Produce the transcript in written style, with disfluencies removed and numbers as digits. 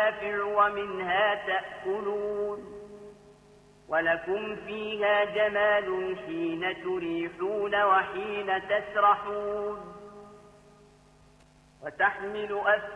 ومنافع ومنها تأكلون ولكم فيها جمال حين تريحون وحين تسرحون وتحمل